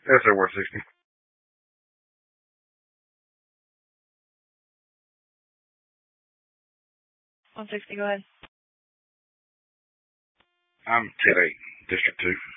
Yes, sir, Ward 60. 160, go ahead. I'm Ted 8, District 2.